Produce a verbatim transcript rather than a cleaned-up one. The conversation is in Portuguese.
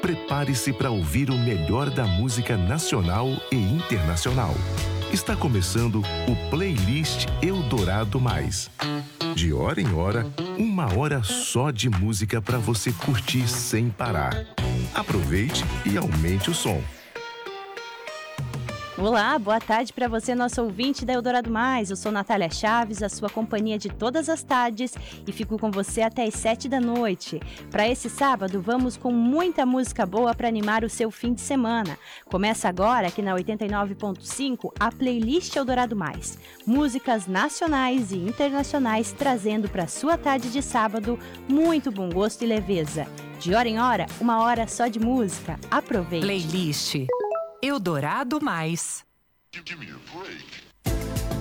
prepare-se para ouvir o melhor da música nacional e internacional. Está começando o Playlist Eldorado Mais. De hora em hora, uma hora só de música para você curtir sem parar. Aproveite e aumente o som. Olá, boa tarde para você, nosso ouvinte da Eldorado Mais. Eu sou Natália Chaves, a sua companhia de todas as tardes, e fico com você até as sete da noite. Para esse sábado, vamos com muita música boa para animar o seu fim de semana. Começa agora, aqui na oitenta e nove ponto cinco, a Playlist Eldorado Mais. Músicas nacionais e internacionais trazendo para sua tarde de sábado muito bom gosto e leveza. De hora em hora, uma hora só de música. Aproveite. Playlist Eldorado Mais. Give me a break.